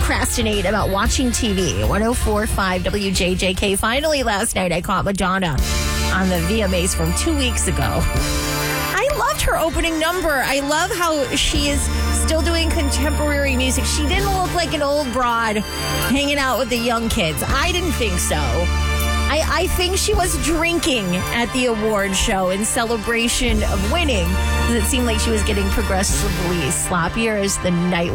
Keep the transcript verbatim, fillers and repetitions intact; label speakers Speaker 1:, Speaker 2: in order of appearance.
Speaker 1: procrastinate about watching T V. one oh four point five W J J K. Finally, last night, I caught Madonna on the V M As from two weeks ago. I loved her opening number. I love how she is still doing contemporary music. She didn't look like an old broad hanging out with the young kids. I didn't think so. I, I think she was drinking at the award show in celebration of winning, because it seemed like she was getting progressively sloppier as the night